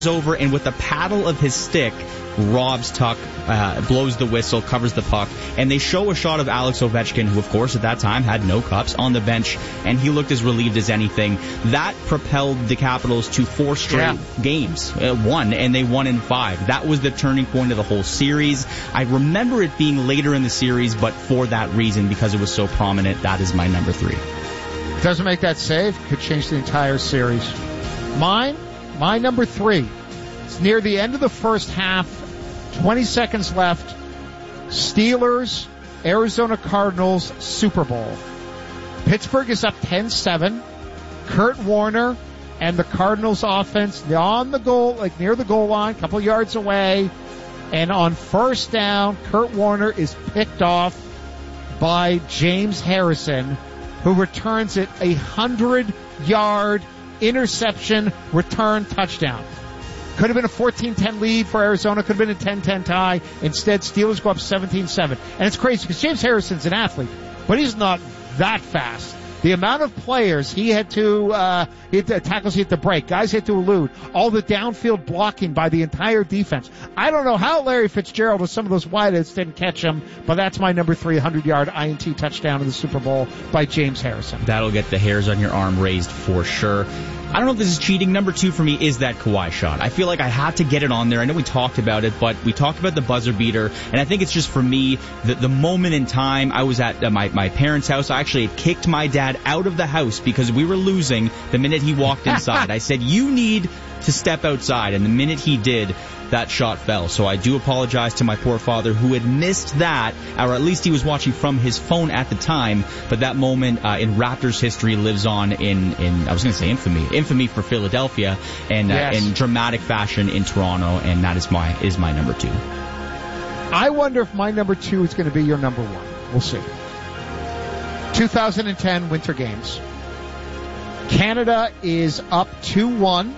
over and with the paddle of his stick robs Tuch, blows the whistle, covers the puck, and they show a shot of Alex Ovechkin, who of course at that time had no cups, on the bench, and he looked as relieved as anything. That propelled the Capitals to 4 straight games, won, and they won in 5. That was the turning point of the whole series. I remember it being later in the series, but for that reason, because it was so prominent, that is my number 3. Doesn't make that save, could change the entire series. My number 3. It's near the end of the first half, 20 seconds left. Steelers, Arizona Cardinals, Super Bowl. Pittsburgh is up 10-7. Kurt Warner and the Cardinals offense on the goal, like near the goal line, a couple yards away. And on first down, Kurt Warner is picked off by James Harrison, who returns it 100-yard interception return touchdown. Could have been a 14-10 lead for Arizona. Could have been a 10-10 tie. Instead, Steelers go up 17-7. And it's crazy because James Harrison's an athlete, but he's not that fast. The amount of players he had to tackles he had to break, guys had to elude, all the downfield blocking by the entire defense. I don't know how Larry Fitzgerald with some of those wideouts didn't catch him, but that's my number 3 100-yard INT touchdown in the Super Bowl by James Harrison. That'll get the hairs on your arm raised for sure. I don't know if this is cheating. Number 2 for me is that Kawhi shot. I feel like I had to get it on there. I know we talked about it, but we talked about the buzzer beater, and I think it's just for me, the moment in time. I was at my parents' house. I actually had kicked my dad out of the house because we were losing the minute he walked inside. I said, you need to step outside, and the minute he did, that shot fell. So I do apologize to my poor father who had missed that, or at least he was watching from his phone at the time, but that moment in Raptors history lives on in I was going to say infamy for Philadelphia, and in dramatic fashion in Toronto, and that is my number 2. I wonder if my number 2 is going to be your number 1. We'll see. 2010 Winter Games. Canada is up 2-1.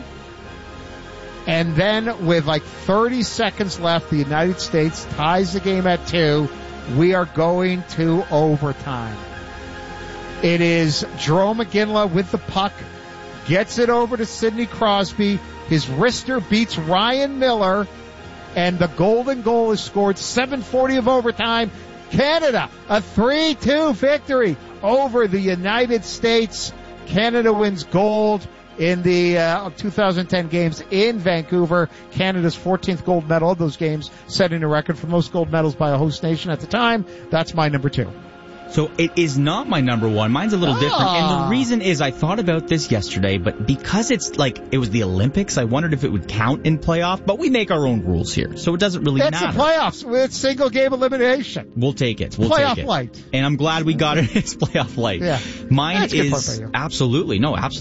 And then with like 30 seconds left, the United States ties the game at 2. We are going to overtime. It is Jarome Iginla with the puck. Gets it over to Sidney Crosby. His wrister beats Ryan Miller. And the golden goal is scored. 7:40 of overtime. Canada, a 3-2 victory over the United States. Canada wins gold in the 2010 games in Vancouver. Canada's 14th gold medal of those games, setting a record for most gold medals by a host nation at the time. That's my number 2. So it is not my number 1. Mine's a little different. And the reason is I thought about this yesterday, but because it's like it was the Olympics, I wondered if it would count in playoff. But we make our own rules here, so it doesn't really matter. It's the playoffs. It's single game elimination. We'll take it. Playoff light. And I'm glad we got it. It's playoff light. Yeah. Mine is absolutely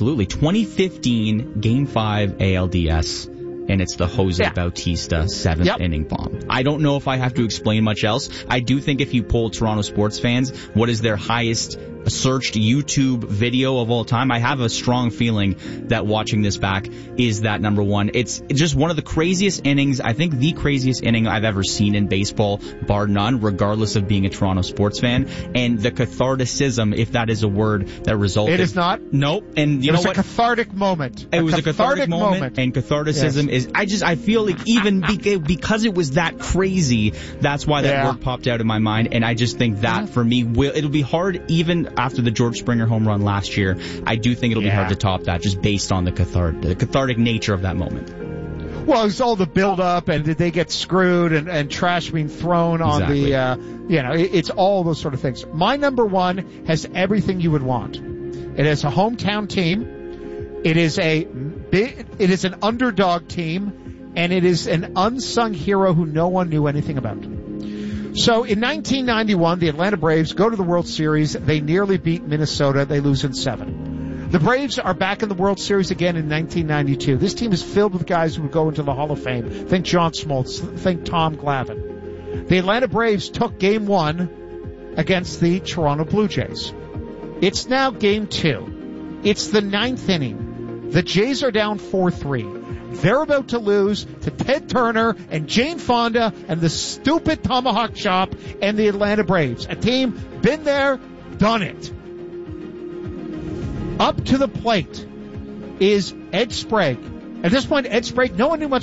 2015 Game 5 ALDS. And it's the Jose Bautista 7th inning bomb. I don't know if I have to explain much else. I do think if you poll Toronto sports fans, what is their highest searched YouTube video of all time, I have a strong feeling that watching this back is that number 1. It's just one of the craziest innings, I think the craziest inning I've ever seen in baseball, bar none, regardless of being a Toronto sports fan. And the catharticism, if that is a word that resulted. It is not? Nope. And you know what? It was a cathartic moment. It was a cathartic moment. And catharticism is, I feel like even because it was that crazy, that's why that word popped out in my mind. And I just think that for me, it'll be hard even after the George Springer home run last year. I do think it'll be hard to top that just based on the cathartic nature of that moment. Well, it's all the build-up, and did they get screwed, and trash being thrown on the, it's all those sort of things. My number 1 has everything you would want. It has a hometown team. It is an underdog team, and it is an unsung hero who no one knew anything about. So in 1991, the Atlanta Braves go to the World Series. They nearly beat Minnesota. They lose in 7. The Braves are back in the World Series again in 1992. This team is filled with guys who would go into the Hall of Fame. Think John Smoltz. Think Tom Glavine. The Atlanta Braves took Game 1 against the Toronto Blue Jays. It's now Game 2. It's the 9th inning. The Jays are down 4-3. They're about to lose to Ted Turner and Jane Fonda and the stupid tomahawk chop and the Atlanta Braves. A team been there, done it. Up to the plate is Ed Sprague, At this point, Ed Sprague, no one knew much